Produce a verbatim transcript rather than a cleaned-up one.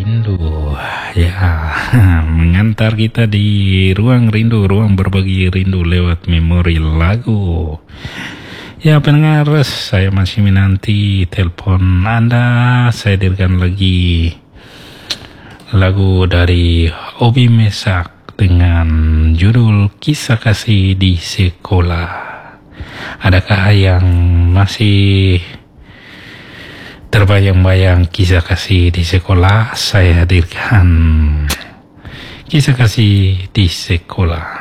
rindu ya mengantar kita di ruang rindu, ruang berbagi rindu lewat memori lagu. Ya pendengar, saya masih menanti telepon Anda. Saya hadirkan lagi lagu dari Obi Mesak dengan judul Kisah Kasih di Sekolah. Adakah yang masih terbayang-bayang kisah kasih di sekolah? Saya hadirkan Kisah Kasih di Sekolah.